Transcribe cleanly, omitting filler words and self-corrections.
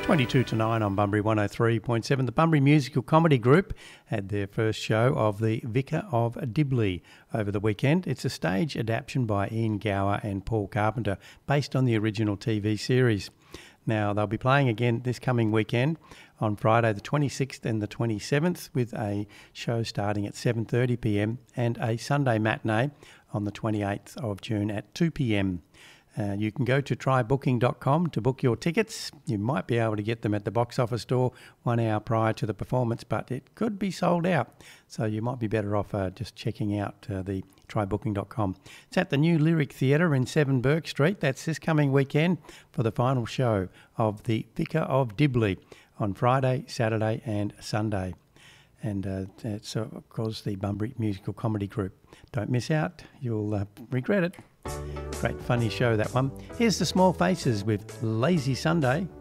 22 to 9 on Bunbury 103.7. The Bunbury Musical Comedy Group had their first show of The Vicar of Dibley over the weekend. It's a stage adaptation by Ian Gower and Paul Carpenter based on the original TV series. Now, they'll be playing again this coming weekend on Friday the 26th and the 27th with a show starting at 7:30pm and a Sunday matinee on the 28th of June at 2pm. You can go to trybooking.com to book your tickets. You might be able to get them at the box office door 1 hour prior to the performance, but it could be sold out. So you might be better off just checking out the trybooking.com. It's at the New Lyric Theatre in 7 Burke Street. That's this coming weekend for the final show of The Vicar of Dibley on Friday, Saturday and Sunday. And it's, of course, the Bunbury Musical Comedy Group. Don't miss out. You'll regret it. Great funny show, that one. Here's the Small Faces with Lazy Sunday.